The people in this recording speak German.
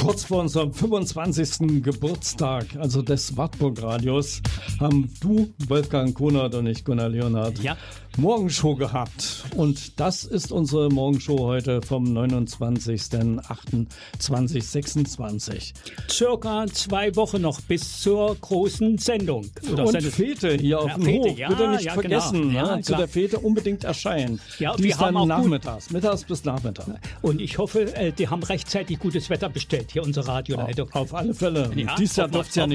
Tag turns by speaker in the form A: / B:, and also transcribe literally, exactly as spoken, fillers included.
A: kurz vor unserem fünfundzwanzigsten Geburtstag, also des Wartburg-Radios, haben du, Wolfgang Kunert und ich, Gunnar Leonhardt,
B: ja.
A: Morgenshow gehabt. Und das ist unsere Morgenshow heute vom neunundzwanzigsten achten zweitausendsechsundzwanzig.
B: Circa zwei Wochen noch bis zur großen Sendung.
A: Oder und Fete hier auf
B: ja,
A: dem
B: Fete,
A: Hof.
B: ja,
A: Bitte nicht
B: ja,
A: vergessen,
B: genau.
A: ja,
B: Ja,
A: zu der Fete unbedingt erscheinen.
B: Ja,
A: die
B: wir
A: ist dann
B: haben auch
A: nachmittags, mittags bis Nachmittag.
B: Und ich hoffe, die haben rechtzeitig gutes Wetter bestellt, hier unsere Radioleitung.
A: Auf alle Fälle.
B: Ja,
A: Dies Jahr dürfte es ja nicht